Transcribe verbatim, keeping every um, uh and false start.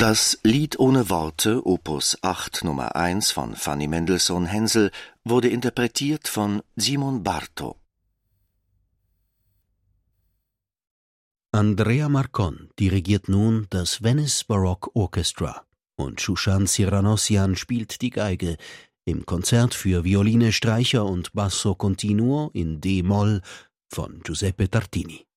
Das Lied ohne Worte, Opus acht Nummer eins von Fanny Mendelssohn-Hensel, wurde interpretiert von Simon Barto. Andrea Marcon dirigiert nun das Venice Baroque Orchestra und Shushan Siranossian spielt die Geige im Konzert für Violine, Streicher und Basso Continuo in D-Moll von Giuseppe Tartini.